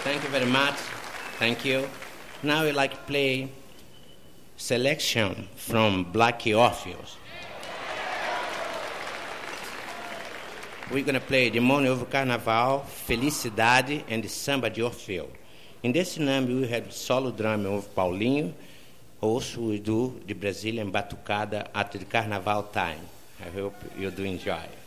Thank you very much. Thank you. Now I'd like to play Selection from Black Orpheus. We're going to play Demônio Ovo Carnaval, Felicidade, and Samba de Orfeu. In this number, we have solo drama of Paulinho, also we do the Brazilian batucada at the Carnival time. I hope you do enjoy.